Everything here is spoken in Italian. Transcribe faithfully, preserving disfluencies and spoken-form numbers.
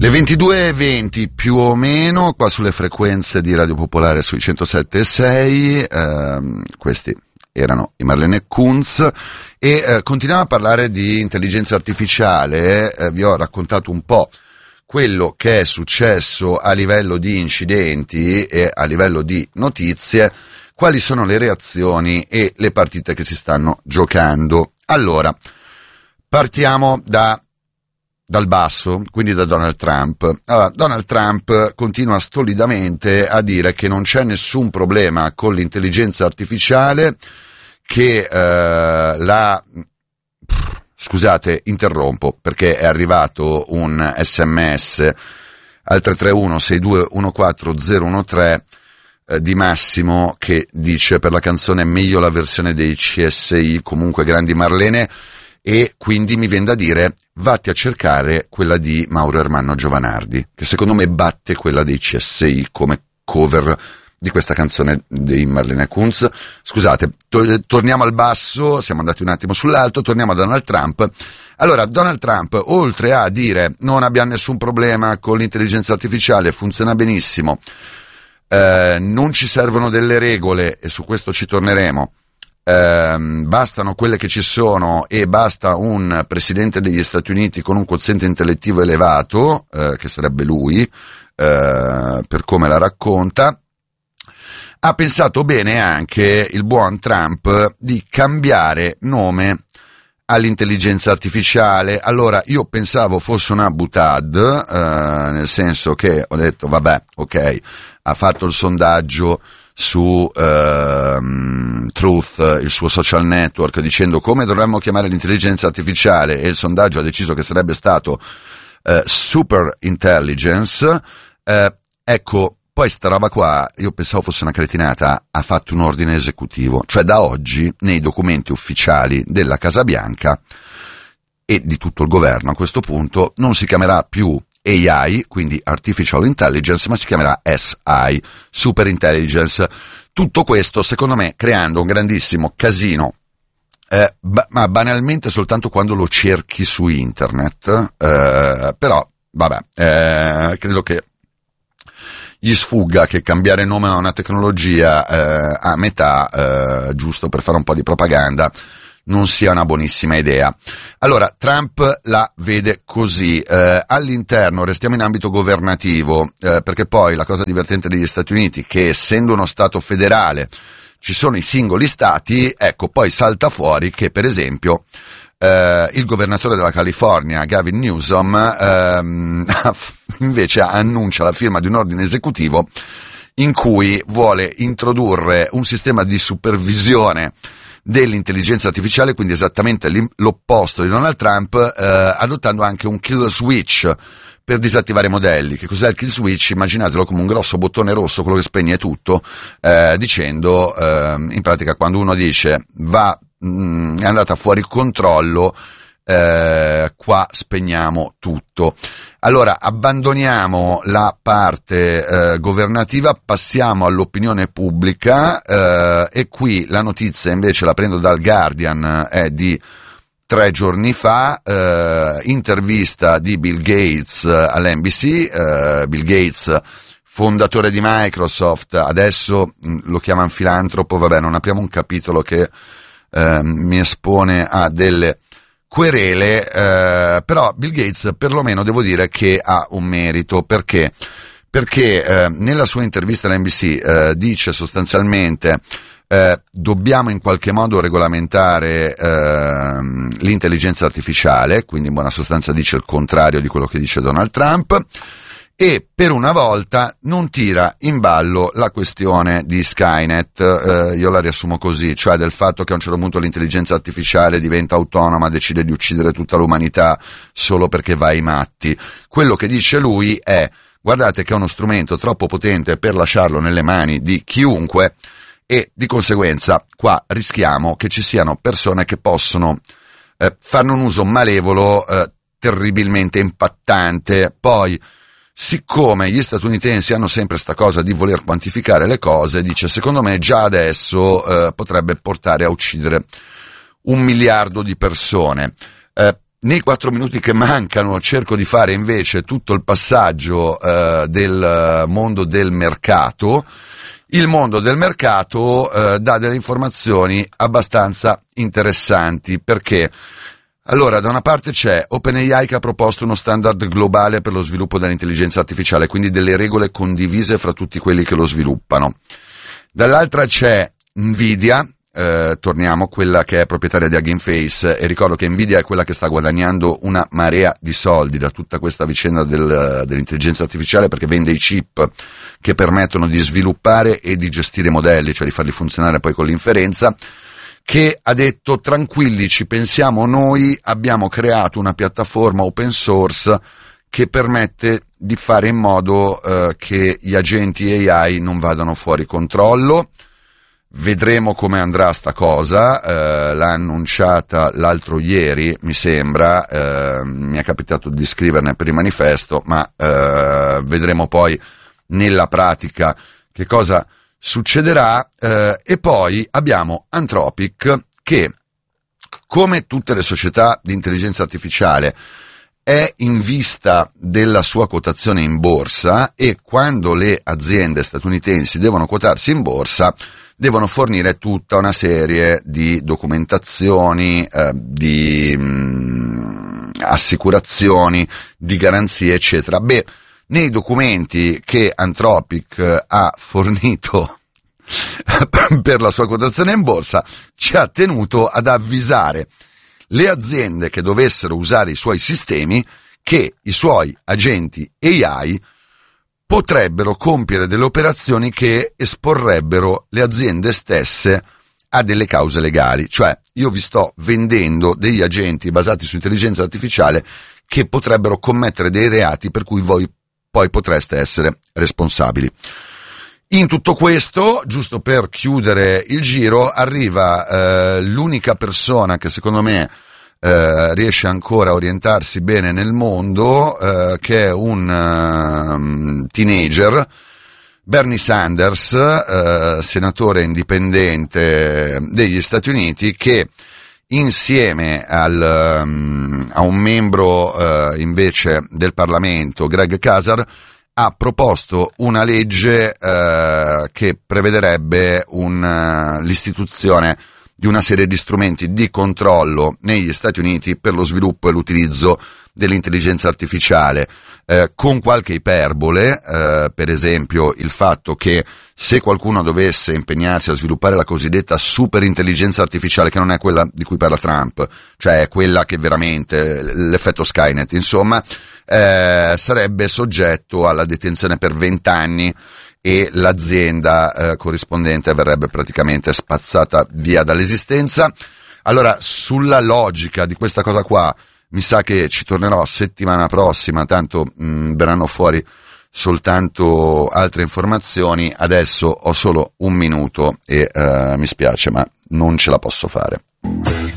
Le ventidue e venti più o meno, qua sulle frequenze di Radio Popolare sui centosette e sei, ehm, questi erano i Marlene Kunz, e eh, continuiamo a parlare di intelligenza artificiale. Eh, vi ho raccontato un po' quello che è successo a livello di incidenti e a livello di notizie, quali sono le reazioni e le partite che si stanno giocando. Allora, partiamo da dal basso, quindi da Donald Trump. Allora, Donald Trump continua stolidamente a dire che non c'è nessun problema con l'intelligenza artificiale, che eh, la... Scusate, interrompo, perché è arrivato un sms al tre tre uno sei due uno quattro zero uno tre eh, di Massimo, che dice: per la canzone meglio la versione dei C S I, comunque grandi Marlene, e quindi mi viene da dire vatti a cercare quella di Mauro Ermanno Giovanardi, che secondo me batte quella dei C S I come cover di questa canzone dei Marlene Kunz. Scusate, to- torniamo al basso, siamo andati un attimo sull'alto, torniamo a Donald Trump. Allora, Donald Trump, oltre a dire non abbiamo nessun problema con l'intelligenza artificiale, funziona benissimo, eh, non ci servono delle regole, e su questo ci torneremo, Eh, bastano quelle che ci sono e basta un presidente degli Stati Uniti con un quoziente intellettivo elevato, eh, che sarebbe lui, eh, per come la racconta. Ha pensato bene anche il buon Trump di cambiare nome all'intelligenza artificiale. Allora, io pensavo fosse una boutade, eh, nel senso che ho detto vabbè, ok, ha fatto il sondaggio su uh, Truth, il suo social network, dicendo come dovremmo chiamare l'intelligenza artificiale, e il sondaggio ha deciso che sarebbe stato uh, super intelligence. Uh, ecco, poi sta roba qua, io pensavo fosse una cretinata, ha fatto un ordine esecutivo, cioè da oggi nei documenti ufficiali della Casa Bianca e di tutto il governo a questo punto non si chiamerà più A I, quindi Artificial Intelligence, ma si chiamerà S I, Super Intelligence. Tutto questo, secondo me, creando un grandissimo casino, eh, ba- ma banalmente soltanto quando lo cerchi su internet, eh, però, vabbè, eh, credo che gli sfugga che cambiare nome a una tecnologia eh, a metà, eh, giusto per fare un po' di propaganda, non sia una buonissima idea. Allora, Trump la vede così. Eh, all'interno, restiamo in ambito governativo, eh, perché poi la cosa divertente degli Stati Uniti, che essendo uno Stato federale ci sono i singoli Stati, ecco, poi salta fuori che per esempio eh, il governatore della California, Gavin Newsom, ehm, invece annuncia la firma di un ordine esecutivo in cui vuole introdurre un sistema di supervisione dell'intelligenza artificiale, quindi esattamente l'opposto di Donald Trump, eh, adottando anche un kill switch per disattivare i modelli. Che cos'è il kill switch? Immaginatelo come un grosso bottone rosso, quello che spegne tutto, eh, dicendo, eh, in pratica quando uno dice va, mh, è andata fuori controllo, eh, qua spegniamo tutto. Allora, abbandoniamo la parte eh, governativa, passiamo all'opinione pubblica, eh, e qui la notizia invece la prendo dal Guardian, è di tre giorni fa, eh, intervista di Bill Gates all'N B C, eh, Bill Gates, fondatore di Microsoft, adesso mh, lo chiamano filantropo, vabbè, non apriamo un capitolo che eh, mi espone a delle querele, eh, però Bill Gates perlomeno devo dire che ha un merito. Perché? Perché eh, nella sua intervista all'N B C eh, dice sostanzialmente eh, dobbiamo in qualche modo regolamentare eh, l'intelligenza artificiale, quindi in buona sostanza dice il contrario di quello che dice Donald Trump, e per una volta non tira in ballo la questione di Skynet, eh, io la riassumo così, cioè del fatto che a un certo punto l'intelligenza artificiale diventa autonoma, decide di uccidere tutta l'umanità solo perché va ai matti. Quello che dice lui è: guardate che è uno strumento troppo potente per lasciarlo nelle mani di chiunque, e di conseguenza qua rischiamo che ci siano persone che possono eh, farne un uso malevolo eh, terribilmente impattante. Poi, siccome gli statunitensi hanno sempre sta cosa di voler quantificare le cose, dice secondo me già adesso eh, potrebbe portare a uccidere un miliardo di persone. Eh, nei quattro minuti che mancano cerco di fare invece tutto il passaggio eh, del mondo del mercato. Il mondo del mercato eh, dà delle informazioni abbastanza interessanti, perché allora da una parte c'è OpenAI che ha proposto uno standard globale per lo sviluppo dell'intelligenza artificiale, quindi delle regole condivise fra tutti quelli che lo sviluppano. Dall'altra c'è Nvidia, eh, torniamo, quella che è proprietaria di Hugging Face, e ricordo che Nvidia è quella che sta guadagnando una marea di soldi da tutta questa vicenda del, dell'intelligenza artificiale, perché vende i chip che permettono di sviluppare e di gestire i modelli, cioè di farli funzionare poi con l'inferenza, che ha detto: tranquilli, ci pensiamo noi, abbiamo creato una piattaforma open source che permette di fare in modo eh, che gli agenti A I non vadano fuori controllo. Vedremo come andrà sta cosa, eh, l'ha annunciata l'altro ieri, mi sembra, eh, mi è capitato di scriverne per il manifesto, ma eh, vedremo poi nella pratica che cosa succederà. Eh, e poi abbiamo Anthropic che, come tutte le società di intelligenza artificiale, è in vista della sua quotazione in borsa, e quando le aziende statunitensi devono quotarsi in borsa devono fornire tutta una serie di documentazioni, eh, di mh, assicurazioni, di garanzie, eccetera. Beh, nei documenti che Anthropic ha fornito per la sua quotazione in borsa ci ha tenuto ad avvisare le aziende che dovessero usare i suoi sistemi che i suoi agenti A I potrebbero compiere delle operazioni che esporrebbero le aziende stesse a delle cause legali. Cioè, io vi sto vendendo degli agenti basati su intelligenza artificiale che potrebbero commettere dei reati per cui voi poi potreste essere responsabili. In tutto questo, giusto per chiudere il giro, arriva eh, l'unica persona che secondo me eh, riesce ancora a orientarsi bene nel mondo, eh, che è un uh, teenager, Bernie Sanders, eh, senatore indipendente degli Stati Uniti, che insieme al, um, a un membro uh, invece del Parlamento, Greg Casar, ha proposto una legge uh, che prevederebbe un, uh, l'istituzione di una serie di strumenti di controllo negli Stati Uniti per lo sviluppo e l'utilizzo dell'intelligenza artificiale, eh, con qualche iperbole, eh, per esempio il fatto che se qualcuno dovesse impegnarsi a sviluppare la cosiddetta superintelligenza artificiale, che non è quella di cui parla Trump, cioè quella che veramente, l'effetto Skynet, insomma, eh, sarebbe soggetto alla detenzione per vent'anni e l'azienda eh, corrispondente verrebbe praticamente spazzata via dall'esistenza. Allora, sulla logica di questa cosa qua, mi sa che ci tornerò settimana prossima, tanto mh, verranno fuori soltanto altre informazioni. Adesso ho solo un minuto e uh, mi spiace, ma non ce la posso fare.